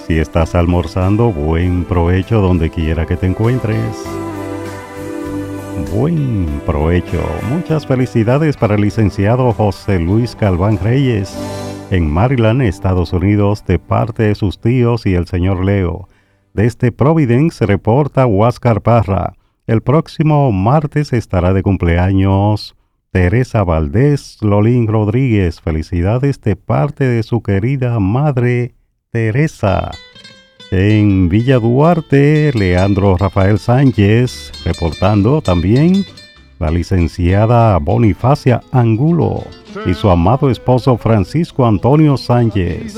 Si estás almorzando, buen provecho donde quiera que te encuentres. Buen provecho. Muchas felicidades para el licenciado José Luis Galván Reyes en Maryland, Estados Unidos, de parte de sus tíos y el señor Leo. Desde Providence reporta Huáscar Parra. El próximo martes estará de cumpleaños Teresa Valdés Lolín Rodríguez. Felicidades de parte de su querida madre Teresa. En Villa Duarte, Leandro Rafael Sánchez, reportando también la licenciada Bonifacia Angulo y su amado esposo Francisco Antonio Sánchez.